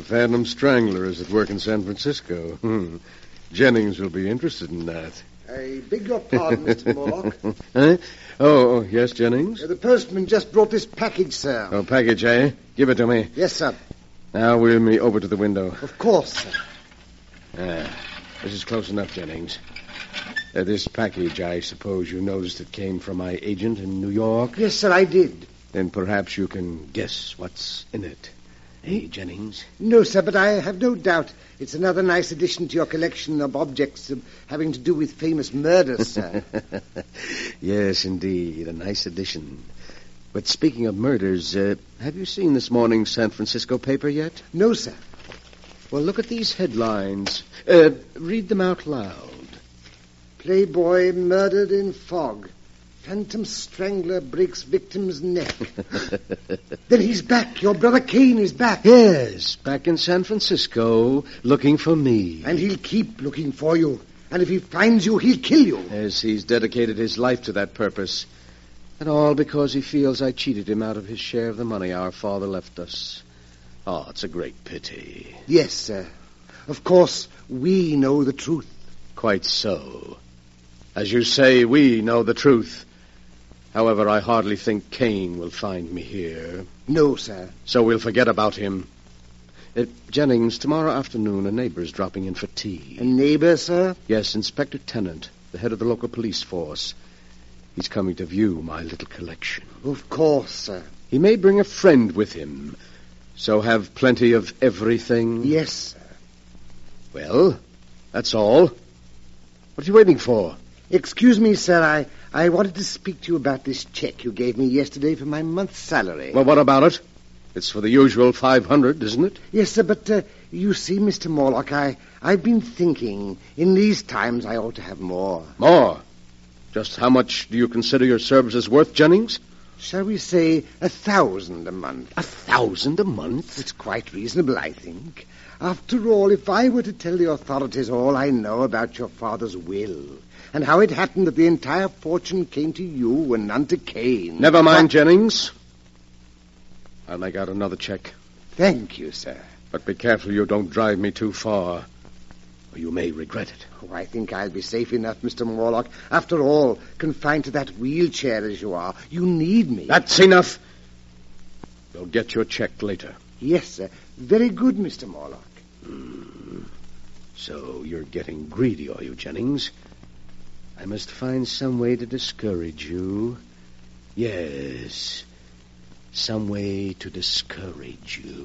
Phantom Strangler is at work in San Francisco. Jennings will be interested in that. I beg your pardon, Mr. Morlock. Huh? Oh, yes, Jennings? The postman just brought this package, sir. Oh, package, eh? Give it to me. Yes, sir. Now wheel me over to the window. Of course, sir. This is close enough, Jennings. This package, I suppose you noticed it came from my agent in New York? Yes, sir, I did. Then perhaps you can guess what's in it. Hey, Jennings? No, sir, but I have no doubt it's another nice addition to your collection of objects having to do with famous murders, sir. Yes, indeed, a nice addition. But speaking of murders, have you seen this morning's San Francisco paper yet? No, sir. Well, look at these headlines. Read them out loud. Playboy murdered in fog. Phantom Strangler breaks victim's neck. Then he's back. Your brother Kane is back. Yes, back in San Francisco, looking for me. And he'll keep looking for you. And if he finds you, he'll kill you. Yes, he's dedicated his life to that purpose. And all because he feels I cheated him out of his share of the money our father left us. Oh, it's a great pity. Yes, sir. Of course, we know the truth. Quite so. As you say, we know the truth. However, I hardly think Kane will find me here. No, sir. So we'll forget about him. Jennings, tomorrow afternoon, a neighbor's dropping in for tea. A neighbor, sir? Yes, Inspector Tennant, the head of the local police force. He's coming to view my little collection. Of course, sir. He may bring a friend with him, so have plenty of everything. Yes, sir. Well, that's all. What are you waiting for? Excuse me, sir, I wanted to speak to you about this check you gave me yesterday for my month's salary. Well, what about it? It's for the usual 500, isn't it? Yes, sir, but you see, Mr. Morlock, I've been thinking in these times I ought to have more. More? Just how much do you consider your services worth, Jennings? Shall we say 1,000 a month? 1,000 a month? It's quite reasonable, I think. After all, if I were to tell the authorities all I know about your father's will, and how it happened that the entire fortune came to you and none to Kane... Never mind, Jennings. I'll make out another check. Thank you, sir. But be careful you don't drive me too far, or you may regret it. Oh, I think I'll be safe enough, Mr. Morlock. After all, confined to that wheelchair as you are, you need me. That's enough. You'll get your check later. Yes, sir. Very good, Mr. Morlock. So you're getting greedy, are you, Jennings? I must find some way to discourage you. Yes, some way to discourage you.